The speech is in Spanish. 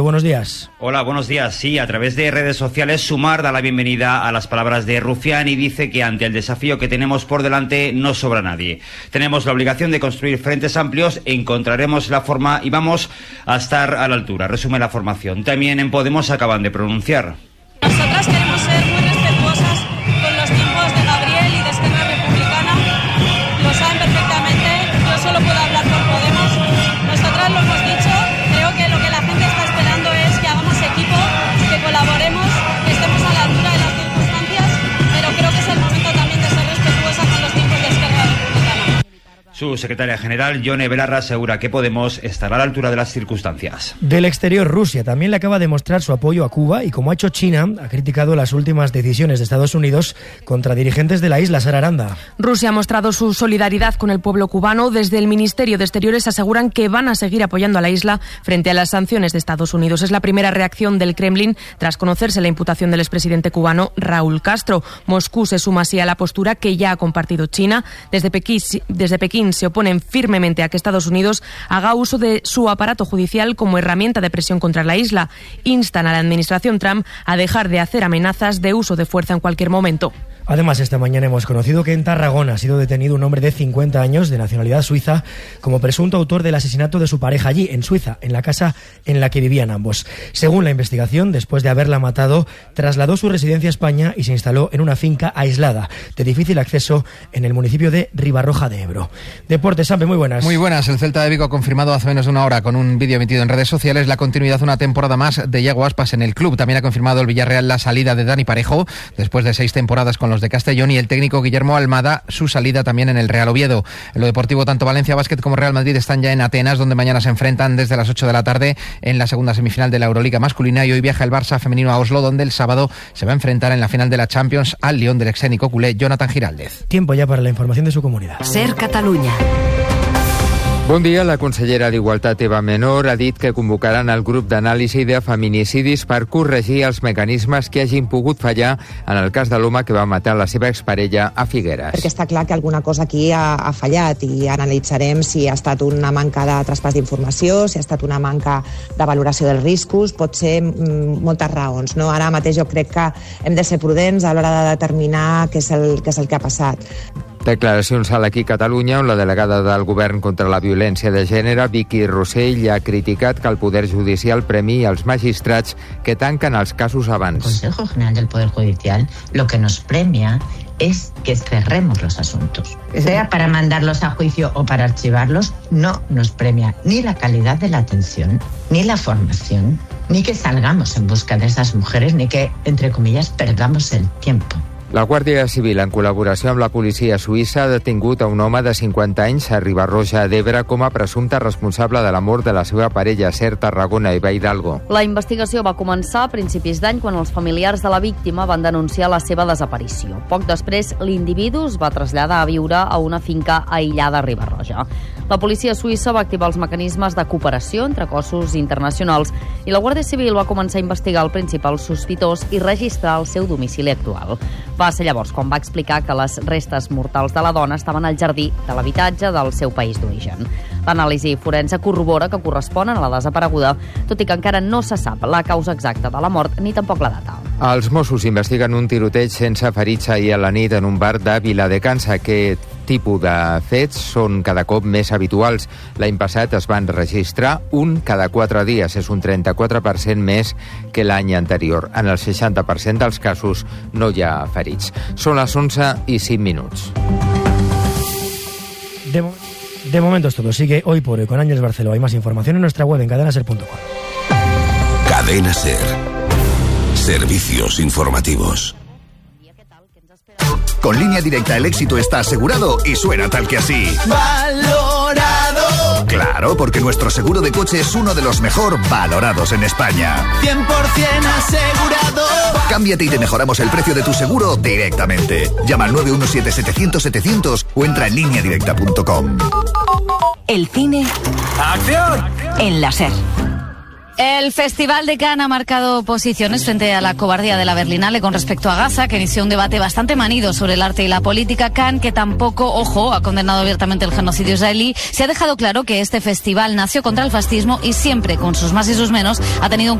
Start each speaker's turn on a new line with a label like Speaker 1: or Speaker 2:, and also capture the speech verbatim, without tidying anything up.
Speaker 1: buenos días.
Speaker 2: Hola, buenos días. Sí, a través de redes sociales, Sumar da la bienvenida a las palabras de Rufián y dice que ante el desafío que tenemos por delante no sobra nadie. Tenemos la obligación de construir frentes amplios, encontraremos la forma y vamos a estar a la altura, resume la formación. También en Podemos acaban de pronunciar.
Speaker 3: Nosotras queremos ser muy respetuosas con los tiempos de Gabriel y de Esquerra Republicana. Lo saben perfectamente, yo solo puedo hablar por Podemos. Nosotras lo hemos dicho, creo que lo que la gente está esperando es que hagamos equipo, que colaboremos, que estemos a la altura de las circunstancias, pero creo que es el momento también de ser respetuosa con los tiempos de Esquerra Republicana.
Speaker 2: Su secretaria general, Yone Belarra, asegura que Podemos estará a la altura de las circunstancias.
Speaker 1: Del exterior, Rusia también le acaba de mostrar su apoyo a Cuba y, como ha hecho China, ha criticado las últimas decisiones de Estados Unidos contra dirigentes de la isla. Sara Aranda.
Speaker 4: Rusia ha mostrado su solidaridad con el pueblo cubano. Desde el Ministerio de Exteriores aseguran que van a seguir apoyando a la isla frente a las sanciones de Estados Unidos. Es la primera reacción del Kremlin tras conocerse la imputación del expresidente cubano Raúl Castro. Moscú se suma así a la postura que ya ha compartido China. Desde Pekín, desde Pekín se oponen firmemente a que Estados Unidos haga uso de su aparato judicial como herramienta de presión contra la isla. Instan a la administración Trump a dejar de hacer amenazas de uso de fuerza en cualquier momento.
Speaker 1: Además, esta mañana hemos conocido que en Tarragona ha sido detenido un hombre de cincuenta años, de nacionalidad suiza, como presunto autor del asesinato de su pareja allí, en Suiza, en la casa en la que vivían ambos. Según la investigación, después de haberla matado, trasladó su residencia a España y se instaló en una finca aislada, de difícil acceso, en el municipio de Ribarroja de Ebro. Deportes, Sampe, muy buenas.
Speaker 5: Muy buenas. El Celta de Vigo ha confirmado hace menos de una hora, con un vídeo emitido en redes sociales, la continuidad una temporada más de Iago Aspas en el club. También ha confirmado el Villarreal la salida de Dani Parejo, después de seis temporadas con los de Castellón, y el técnico Guillermo Almada su salida también en el Real Oviedo. En lo deportivo, tanto Valencia Basket como Real Madrid están ya en Atenas, donde mañana se enfrentan desde las ocho de la tarde en la segunda semifinal de la Euroliga masculina, y hoy viaja el Barça femenino a Oslo, donde el sábado se va a enfrentar en la final de la Champions al Lyon del excénico culé Jonathan Giraldez.
Speaker 1: Tiempo ya para la información de su comunidad.
Speaker 6: Ser Catalunya.
Speaker 7: Bon dia. La consellera d'Igualtat, Eva Menor, ha dit que convocaran el grup d'anàlisi de feminicidis per corregir els mecanismes que hagin pogut fallar en el cas de l'home que va matar la seva exparella a Figueres.
Speaker 8: Perquè està clar que alguna cosa aquí ha, ha fallat i analitzarem si ha estat una manca de traspàs d'informació, si ha estat una manca de valoració dels riscos, pot ser mm, moltes raons. No? Ara mateix jo crec que hem de ser prudents a l'hora de determinar què és el, què és el que ha passat.
Speaker 7: Declaracions a l'Aquí Catalunya, on la delegada del Govern contra la violència de gènere, Vicky Rossell, ha criticat que el Poder Judicial premii els magistrats que tanquen els casos abans.
Speaker 9: El Consejo General del Poder Judicial lo que nos premia es que cerremos los asuntos. Sea para mandarlos a juicio o para archivarlos, no nos premia ni la calidad de la atención, ni la formación, ni que salgamos en busca de esas mujeres, ni que, entre comillas, perdamos el tiempo.
Speaker 7: La Guàrdia Civil, en col·laboració amb la policia suïssa, ha detingut a un home de cinquanta anys a Ribarroja d'Ebre com a presumpte responsable de la mort de la seva parella, Ser Tarragona i Hidalgo.
Speaker 10: La investigació va començar a principis d'any quan els familiars de la víctima van denunciar la seva desaparició. Poc després, l'individu es va traslladar a viure a una finca aïllada a Ribarroja. La policia suïssa va activar els mecanismes de cooperació entre cossos internacionals i la Guàrdia Civil va començar a investigar el principal sospitós i registrar el seu domicili actual. Va ser llavors quan va explicar que les restes mortals de la dona estaven al jardí de l'habitatge del seu país d'origen. L'anàlisi forense corrobora que corresponen a la desapareguda, tot i que encara no se sap la causa exacta de la mort ni tampoc la data.
Speaker 7: Els Mossos investiguen un tiroteig sense ferits ahir a la nit en un bar de Viladecans. Aquest tipus de fets són cada cop més habituals. L'any passat es van registrar un cada quatre dies. És un trenta-quatre per cent més que l'any anterior. En el seixanta per cent dels casos no hi ha ferits. Són les onze i cinc minuts.
Speaker 1: De, mo de momento es todo. Sigue Hoy por Hoy con Ángeles Barceló. Hay más información en nuestra web en cadena ser punto com.
Speaker 11: Cadena Ser. Servicios informativos. Con Línea Directa el éxito está asegurado y suena tal que así. ¡Valorado! Claro, porque nuestro seguro de coche es uno de los mejor valorados en España.
Speaker 12: cien por ciento asegurado.
Speaker 11: Cámbiate y te mejoramos el precio de tu seguro directamente. Llama al nueve uno siete setecientos setecientos o entra en línea directa punto com.
Speaker 6: El cine.
Speaker 12: ¡Acción!
Speaker 6: En la Ser.
Speaker 13: El Festival de Cannes ha marcado posiciones frente a la cobardía de la Berlinale con respecto a Gaza, que inició un debate bastante manido sobre el arte y la política. Cannes, que tampoco, ojo, ha condenado abiertamente el genocidio israelí, se ha dejado claro que este festival nació contra el fascismo y siempre, con sus más y sus menos, ha tenido un